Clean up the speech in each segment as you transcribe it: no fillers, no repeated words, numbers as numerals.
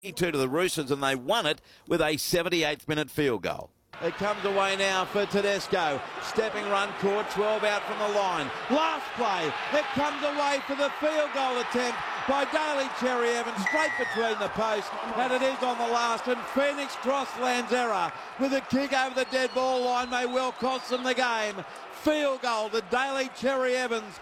to the Roosters, and they won it with a 78th minute field goal. It comes away now for Tedesco. Stepping run caught, 12 out from the line. Last play, it comes away for the field goal attempt by Daly Cherry Evans, straight between the posts, and it is on the last, and Phoenix Crossland's error with a kick over the dead ball line may well cost them the game. Field goal to Daly Cherry Evans.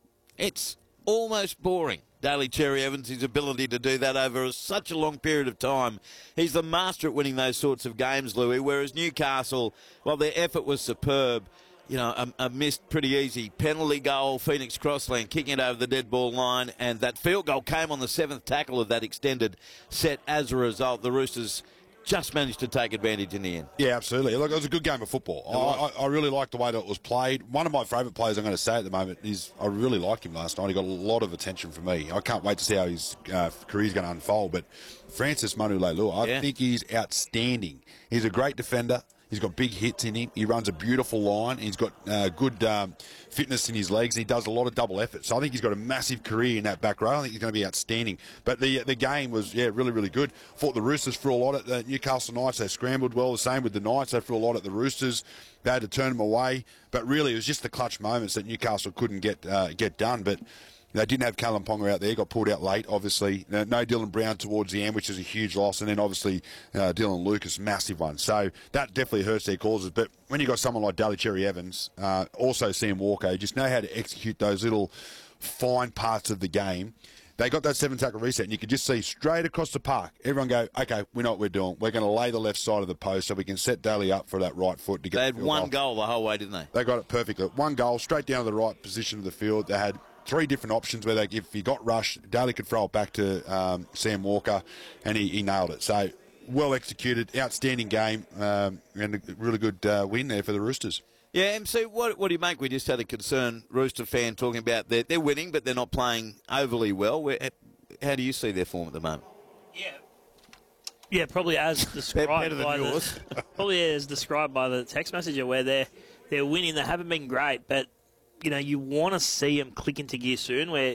It's almost boring. Daly Cherry Evans, his ability to do that over such a long period of time. He's the master at winning those sorts of games, Louis, whereas Newcastle, well, their effort was superb. You know, a missed pretty easy penalty goal, Phoenix Crossland kicking it over the dead ball line, and that field goal came on the 7th tackle of that extended set. As a result, the Roosters just managed to take advantage in the end. Yeah, absolutely. Look, it was a good game of football. I really liked the way that it was played. One of my favourite players, I'm going to say at the moment, is I really liked him last night. He got a lot of attention from me. I can't wait to see how his career's going to unfold. But Francis Manu Leilua, I think he's outstanding. He's a great defender. He's got big hits in him. He runs a beautiful line. He's got good fitness in his legs. And he does a lot of double effort. So I think he's got a massive career in that back row. I think he's going to be outstanding. But the game was, really, really good. Fought the Roosters for a lot at the Newcastle Knights. They scrambled well. The same with the Knights. They threw a lot at the Roosters. They had to turn them away. But really, it was just the clutch moments that Newcastle couldn't get done. But they didn't have Callum Ponga out there. Got pulled out late, obviously. No Dylan Brown towards the end, which is a huge loss. And then, obviously, Dylan Lucas, massive one. So that definitely hurts their causes. But when you got someone like Daly Cherry Evans, also Sam Walker, you just know how to execute those little fine parts of the game. They got that 7-tackle reset, and you could just see straight across the park. Everyone go, okay, we know what we're doing. We're going to lay the left side of the post so we can set Daly up for that right foot to get. They had one goal the whole way, didn't they? They got it perfectly. One goal, straight down to the right position of the field. They had 3 different options where if he got rushed, Daly could throw it back to Sam Walker, and he nailed it. So well executed, outstanding game, and a really good win there for the Roosters. Yeah, MC, what do you make? We just had a concerned Rooster fan talking about they're winning, but they're not playing overly well. How do you see their form at the moment? Yeah, probably as described better than by yours. probably as described by the text messenger, where they're winning. They haven't been great, but you want to see them click into gear soon. Where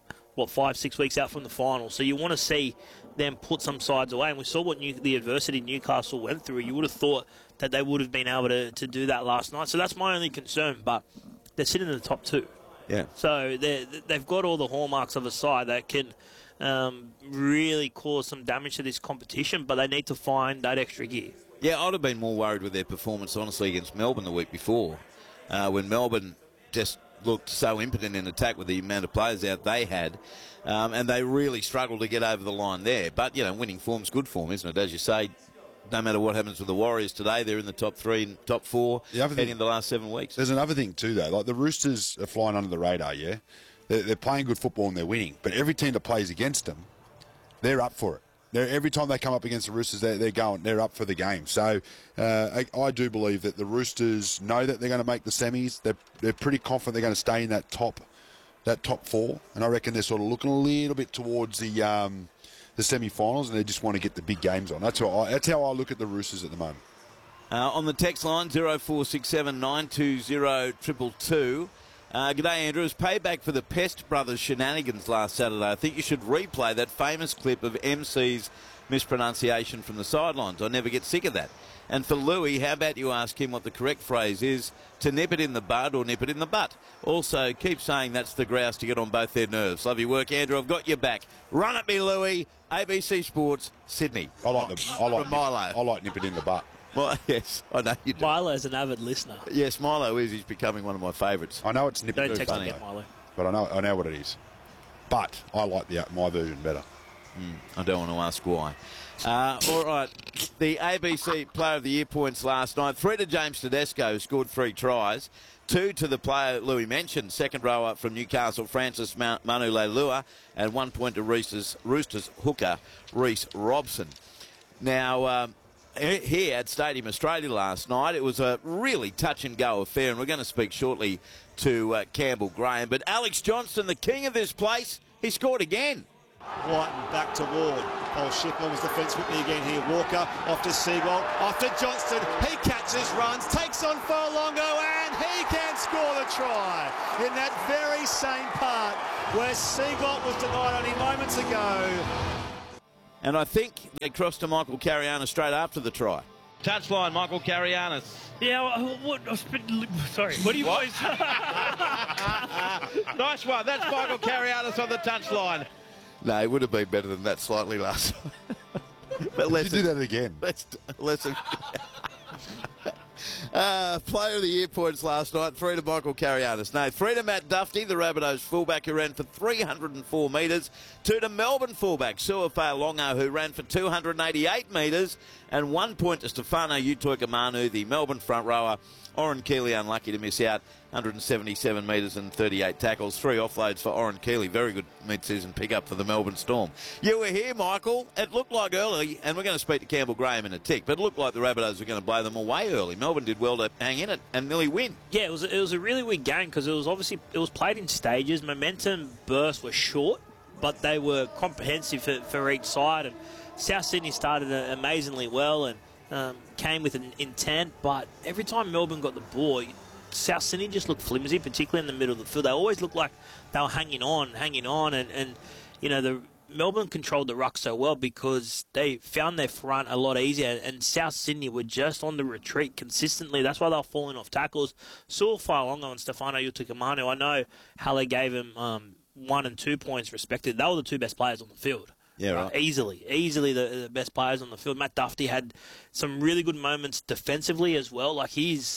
5-6 weeks out from the final, so you want to see them put some sides away. And we saw what the adversity Newcastle went through. You would have thought that they would have been able to do that last night. So that's my only concern. But they're sitting in the top 2. Yeah. So they've got all the hallmarks of a side that can really cause some damage to this competition, but they need to find that extra gear. Yeah, I'd have been more worried with their performance, honestly, against Melbourne the week before, when Melbourne just looked so impotent in attack with the amount of players out they had, and they really struggled to get over the line there. But, winning form's good form, isn't it? As you say, no matter what happens with the Warriors today, they're in the top 3 and top 4 heading into the last 7 weeks. There's another thing too, though. Like the Roosters are flying under the radar, yeah? They're playing good football and they're winning. But every team that plays against them, they're up for it. Every time they come up against the Roosters, they're up for the game. So I do believe that the Roosters know that they're going to make the semis. They're pretty confident they're going to stay in that top 4. And I reckon they're sort of looking a little bit towards the semi-finals, and they just want to get the big games on. That's how I look at the Roosters at the moment. On the text line, 0467 920 222. G'day, Andrew. As payback for the Pest Brothers shenanigans last Saturday, I think you should replay that famous clip of MC's mispronunciation from the sidelines. I never get sick of that. And for Louis, how about you ask him what the correct phrase is, to nip it in the bud or nip it in the butt? Also, keep saying that's the grouse to get on both their nerves. Love your work, Andrew. I've got your back. Run at me, Louis. ABC Sports, Sydney. I like nip it in the butt. Well, yes, I know you do. Milo's an avid listener. Yes, Milo is. He's becoming one of my favourites. I know it's nip it in the butt, Milo. But I know what it is. But I like my version better. I don't want to ask why. All right, the ABC Player of the Year points last night. 3 to James Tedesco, who scored 3 tries. 2 to the player Louis mentioned, second rower from Newcastle, Francis Manu Leilua, and 1 point to Roosters hooker, Reece Robson. Now, here at Stadium Australia last night, it was a really touch-and-go affair, and we're going to speak shortly to Campbell Graham. But Alex Johnston, the king of this place, he scored again. Whiten back to Ward. Paul Shipman was defence with me again here. Walker off to Seabolt. Off to Johnston. He catches, runs, takes on Furlongo, and he can score the try in that very same part where Seabolt was denied only moments ago. And I think they crossed to Michael Carianis straight after the try. Touchline, Michael Carianis. Yeah, sorry, what do you want? Nice one. That's Michael Carianis on the touchline. No, it would have been better than that slightly last time. But let's do that again. Listen. Player of the Year points last night, 3 to Michael Carianis. No, 3 to Matt Duffy, the Rabbitohs fullback who ran for 304 metres. 2 to Melbourne fullback Suafau Longo who ran for 288 metres. And 1 point to Stefano Utoikamanu, the Melbourne front rower. Oren Keeley unlucky to miss out, 177 metres and 38 tackles. 3 offloads for Oren Keeley. Very good mid-season pickup for the Melbourne Storm. You were here, Michael. It looked like early, and we're going to speak to Campbell Graham in a tick, but it looked like the Rabbitohs were going to blow them away early. Melbourne did well to hang in it and nearly win. Yeah, it was a really weird game because it was played in stages. Momentum bursts were short, but they were comprehensive for each side. And South Sydney started amazingly well and came with an intent, but every time Melbourne got the ball, South Sydney just looked flimsy, particularly in the middle of the field. They always looked like they were hanging on, and you know, the Melbourne controlled the ruck so well because they found their front a lot easier, and South Sydney were just on the retreat consistently. That's why they were falling off tackles. Suafau Longo and Stefano Utoikamanu, I know Halle gave him 1 and 2 points respected. They were the 2 best players on the field. Yeah, right. Easily the best players on the field. Matt Duffy had some really good moments defensively as well. Like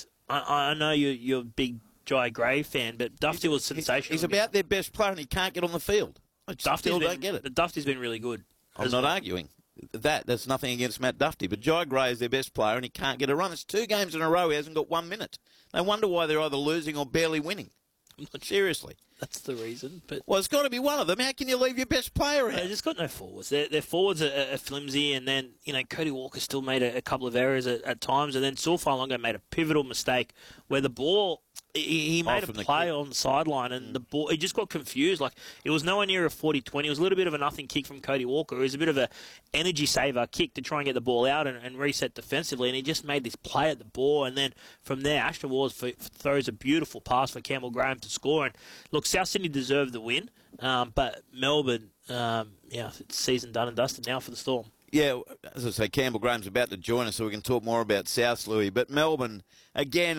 I know you're a big Jai Gray fan, but Duffy was sensational. He's about their best player and he can't get on the field. I still don't get it. Duffy's been really good. I'm not arguing that. There's nothing against Matt Duffy, but Jai Gray is their best player and he can't get a run. It's 2 games in a row he hasn't got 1 minute. They wonder why they're either losing or barely winning. Seriously. That's the reason. But well, it's got to be one of them. How can you leave your best player out? They just got no forwards. Their forwards are flimsy, and then Cody Walker still made a couple of errors at times, and then Suafau Longo made a pivotal mistake where the ball. He made a play on the sideline, and the ball. He just got confused. Like it was nowhere near a 40-20. It was a little bit of a nothing kick from Cody Walker. It was a bit of a energy saver kick to try and get the ball out and reset defensively. And he just made this play at the ball, and then from there, Ashton Wars throws a beautiful pass for Campbell Graham to score. And look, South Sydney deserved the win, but Melbourne, it's season done and dusted now for the Storm. Yeah, as I say, Campbell Graham's about to join us, so we can talk more about South, Louis. But Melbourne, again,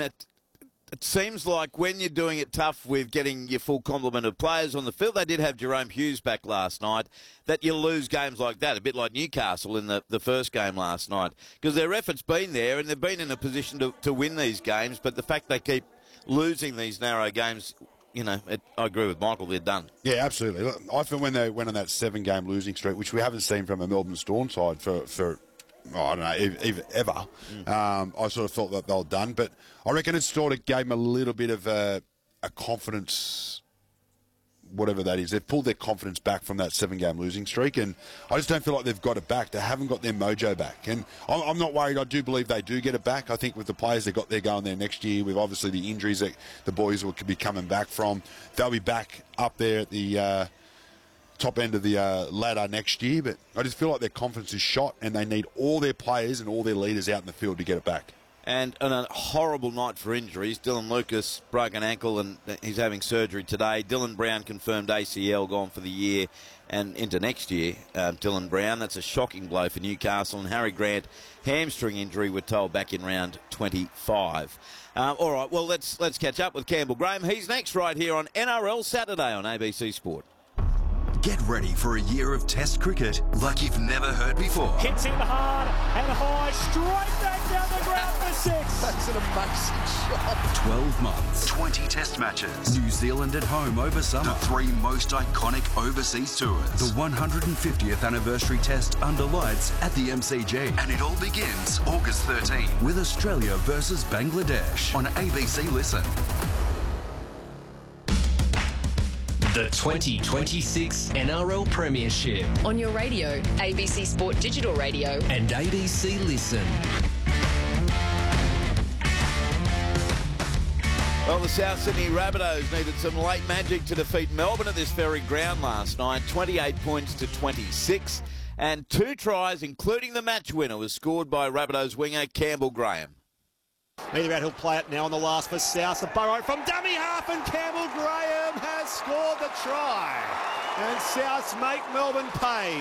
it seems like when you're doing it tough with getting your full complement of players on the field, they did have Jerome Hughes back last night, that you lose games like that, a bit like Newcastle in the first game last night, because their effort's been there and they've been in a position to win these games, but the fact they keep losing these narrow games, I agree with Michael, they're done. Yeah, absolutely. Look, I feel when they went on that 7-game losing streak, which we haven't seen from a Melbourne Storm side for I don't know, ever. I sort of thought that they were done, but I reckon it sort of gave them a little bit of a confidence, whatever that is. They've pulled their confidence back from that 7-game losing streak, and I just don't feel like they've got it back. They haven't got their mojo back, and I'm not worried. I do believe they do get it back. I think with the players they've got there going there next year, with obviously the injuries that the boys will be coming back from, they'll be back up there at the top end of the ladder next year, but I just feel like their confidence is shot and they need all their players and all their leaders out in the field to get it back. And on a horrible night for injuries, Dylan Lucas broke an ankle and he's having surgery today. Dylan Brown confirmed ACL, gone for the year and into next year. Dylan Brown, that's a shocking blow for Newcastle. And Harry Grant, hamstring injury, we're told, back in round 25. All right, well, let's catch up with Campbell Graham. He's next right here on NRL Saturday on ABC Sport. Get ready for a year of Test cricket like you've never heard before. Hits him hard and high, straight back down the ground for 6. That's an amazing shot. 12 months, 20 Test matches, New Zealand at home over summer, the 3 most iconic overseas tours, the 150th anniversary Test under lights at the MCG, and it all begins August 13 with Australia versus Bangladesh on ABC Listen. The 2026 NRL Premiership. On your radio, ABC Sport Digital Radio. And ABC Listen. Well, the South Sydney Rabbitohs needed some late magic to defeat Melbourne at this very ground last night. 28 points to 26. And 2 tries, including the match winner, was scored by Rabbitohs winger Campbell Graham. Meanwhile, he'll play it now on the last for South. A burrow from dummy half, and Campbell Graham has scored the try. And Souths make Melbourne pay.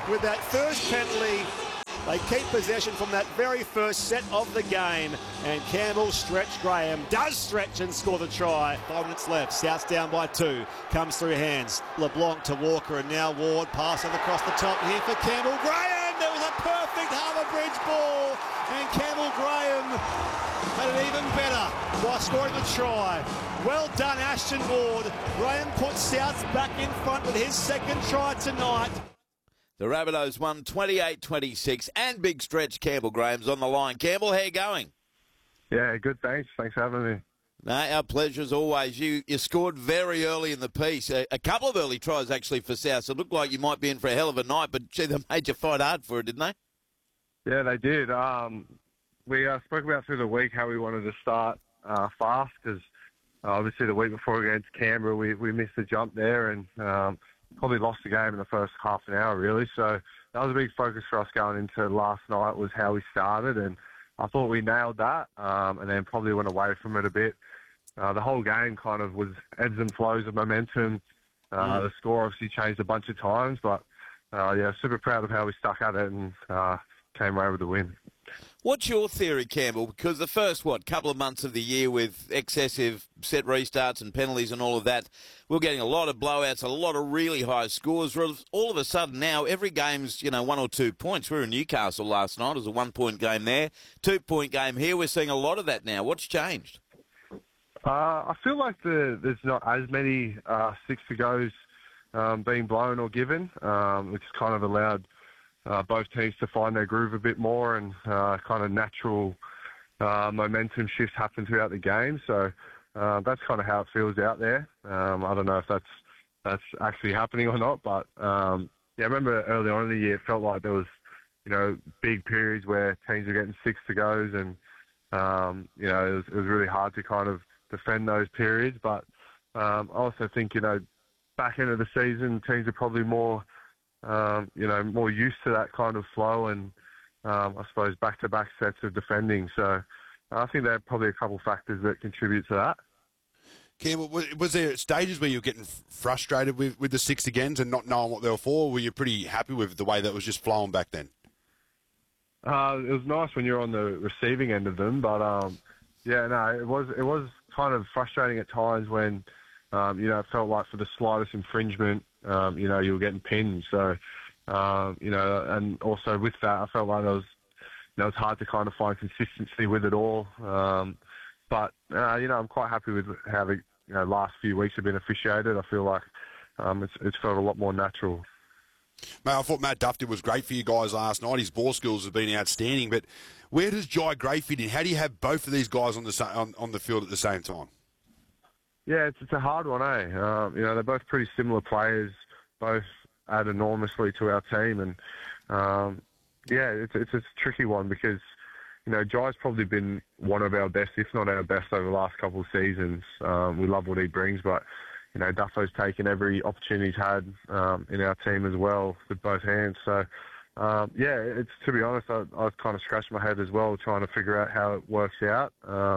with that first penalty. They keep possession from that very first set of the game. And Campbell stretch Graham. Does stretch and score the try. 5 minutes left. South's down by 2. Comes through hands. LeBlanc to Walker and now Ward. Passing across the top here for Campbell Graham. There was a perfect Harbour Bridge ball. And Campbell Graham made it even better by scoring the try. Well done, Ashton Ward. Graham puts Souths back in front with his second try tonight. The Rabbitohs won 28-26 and big stretch. Campbell Graham's on the line. Campbell, how you going? Yeah, good, thanks. Thanks for having me. No, our pleasure as always. You scored very early in the piece. A couple of early tries, actually, for South. So it looked like you might be in for a hell of a night, but, gee, they made you fight hard for it, didn't they? Yeah, they did. We spoke about through the week how we wanted to start fast because obviously the week before against Canberra, we missed the jump there and probably lost the game in the first half an hour, really. So that was a big focus for us going into last night was how we started, and I thought we nailed that and then probably went away from it a bit. The whole game kind of was ebbs and flows of momentum. The score obviously changed a bunch of times, but yeah, super proud of how we stuck at it and came away with the win. What's your theory, Campbell? Because the first, couple of months of the year with excessive set restarts and penalties and all of that, we're getting a lot of blowouts, a lot of really high scores. All of a sudden now, every game's, 1 or 2 points. We were in Newcastle last night. It was a 1-point game there, 2-point game here. We're seeing a lot of that now. What's changed? I feel like there's not as many 6-to-goes being blown or given, which kind of allowed both teams to find their groove a bit more and kind of natural momentum shifts happen throughout the game. So that's kind of how it feels out there. I don't know if that's actually happening or not, but yeah, I remember early on in the year it felt like there was, big periods where teams were getting 6-to-goes and, it was really hard to kind of defend those periods. But I also think, back into the season, teams are probably more more used to that kind of flow and, I suppose, back-to-back sets of defending. So I think there are probably a couple of factors that contribute to that. Campbell, was there stages where you were getting frustrated with the 6 agains and not knowing what they were for? Or were you pretty happy with the way that was just flowing back then? It was nice when you're on the receiving end of them, but it was kind of frustrating at times when it felt like for the slightest infringement, you were getting pinned. So, and also with that, I felt like it's hard to kind of find consistency with it all. But I'm quite happy with how the last few weeks have been officiated. I feel like it's felt a lot more natural. Mate, I thought Matt Duffy was great for you guys last night. His ball skills have been outstanding. But where does Jai Gray fit in? How do you have both of these guys on the field at the same time? Yeah, it's a hard one, eh? They're both pretty similar players, both add enormously to our team. And, it's a tricky one because, Jai's probably been one of our best, if not our best, over the last couple of seasons. We love what he brings, but, Duffo's taken every opportunity he's had in our team as well with both hands. So, it's to be honest, I've kind of scratched my head as well trying to figure out how it works out.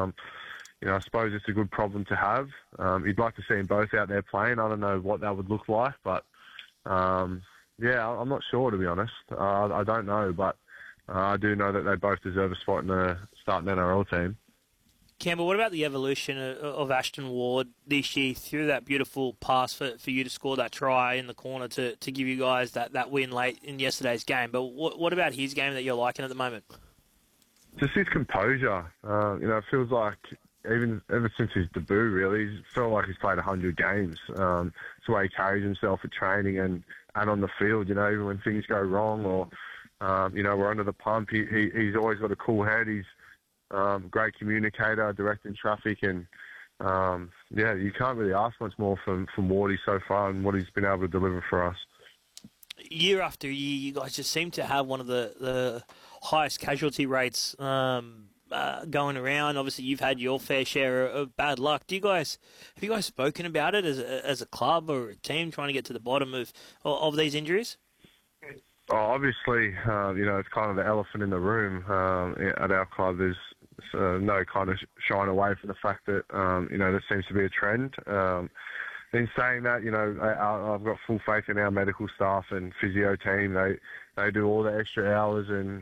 I suppose it's a good problem to have. You'd like to see them both out there playing. I don't know what that would look like, but I'm not sure, to be honest. I don't know, but I do know that they both deserve a spot in the starting NRL team. Campbell, what about the evolution of Ashton Ward this year through that beautiful pass for you to score that try in the corner to give you guys that win late in yesterday's game? But what about his game that you're liking at the moment? Just his composure. It feels like ever since his debut, really, he's felt like he's played 100 games. It's the way he carries himself at training and on the field, even when things go wrong or, we're under the pump, he's always got a cool head. He's a great communicator, directing traffic, and, you can't really ask much more from Wardy so far and what he's been able to deliver for us. Year after year, you guys just seem to have one of the highest casualty rates going around. Obviously, you've had your fair share of bad luck. Have you guys spoken about it as a club or a team trying to get to the bottom of these injuries? Obviously, it's kind of the elephant in the room at our club. There's no kind of shying away from the fact that, there seems to be a trend. in saying that, I've got full faith in our medical staff and physio team. They do all the extra hours and